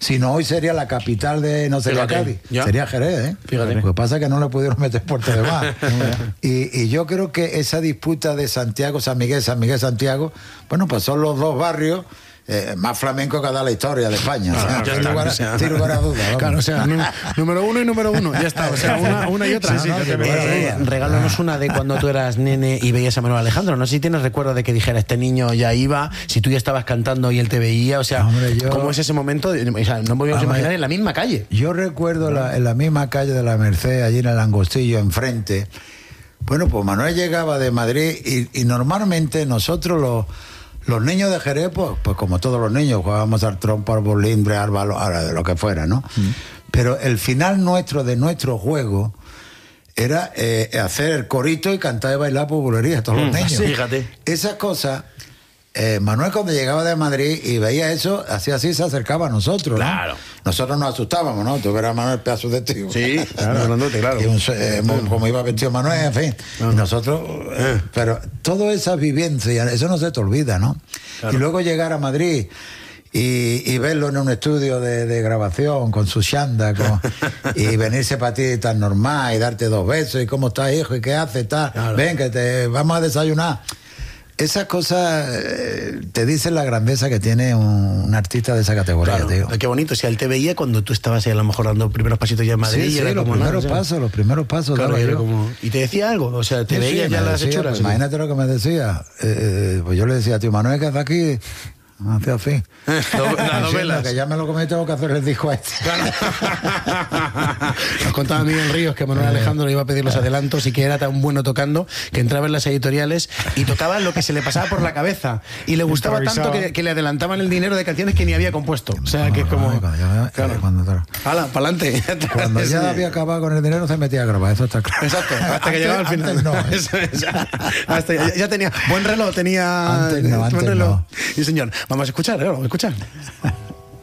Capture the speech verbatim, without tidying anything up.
Si no, hoy sería la capital de, no sería Cádiz, sería Jerez, ¿eh? Fíjate. Lo que pasa es que no le pudieron meter puerto de más. y, y yo creo que esa disputa de Santiago, San Miguel, San Miguel, Santiago, bueno, pues son los dos barrios Eh, más flamenco que ha dado la historia de España. Ah, o sea, sin lugar a, sea, sin lugar a duda. Vamos. Claro, o sea, número uno y número uno, ya está. O sea, una, una y otra. Sí, sí, no, no, no, eh, regálanos una de cuando tú eras nene y veías a Manuel Alejandro. No sé si tienes recuerdo de que dijera, este niño ya iba, si tú ya estabas cantando y él te veía, o sea, Hombre, yo, ¿cómo es ese momento? O sea, no podíamos imaginar en la misma calle. Yo recuerdo la, en la misma calle de la Merced, allí en el Angostillo, enfrente. Bueno, pues Manuel llegaba de Madrid y, y normalmente nosotros los Los niños de Jerez, pues, pues como todos los niños, jugábamos al trompo, al bolimbre, al balón, a lo que fuera, ¿no? Mm. Pero el final nuestro de nuestro juego era eh, hacer el corito y cantar y bailar por bulería, todos mm, los niños. Fíjate. Esas cosas, eh, Manuel cuando llegaba de Madrid y veía eso, hacía así, se acercaba a nosotros, ¿no? Claro. Nosotros nos asustábamos, ¿no? Tú verás a Manuel pedazo de tío. Sí, claro, grandote, claro. Y un, eh, como iba vestido Manuel, en fin. No. Y nosotros, eh, pero todas esas vivencias, eso no se te olvida, ¿no? Claro. Y luego llegar a Madrid y, y verlo en un estudio de, de grabación con su chanda, con, y venirse para ti tan normal y darte dos besos y cómo estás, hijo, y qué haces, tal. Claro. Ven, que te vamos a desayunar. Esas cosas eh, te dicen la grandeza que tiene un, un artista de esa categoría, claro, tío. Qué bonito. O sea, él te veía cuando tú estabas ahí a lo mejor dando los primeros pasitos ya en Madrid. Sí, y sí, era los como primeros nada, pasos, los primeros pasos. Claro, daba era yo. como... ¿Y te decía algo? O sea, te sí, veía sí, ya me las decía, hechuras. Pues, imagínate lo que me decía. Eh, pues yo le decía, tío Manuel, ¿qué hace aquí? Hacía así. Las novelas. Que ya me lo comí, tengo que hacer el disco este. Claro. Nos contaba Miguel Ríos que Manuel Alejandro le iba a pedir los adelantos y que era tan bueno tocando que entraba en las editoriales y tocaba lo que se le pasaba por la cabeza y le gustaba tanto que, que le adelantaban el dinero de canciones que ni había compuesto. O sea, que es como... Ay, cuando ya, claro. Cuando, ¡Hala, pa'lante! Cuando ya sí. había acabado con el dinero se metía a grabar, eso está claro. Exacto, hasta antes, que llegaba al final. Antes no, ¿eh? Eso es. Hasta ya, ya tenía buen reloj, tenía antes no, buen antes reloj. no. Y señor, vamos a escuchar, ¿eh? Vamos a escuchar.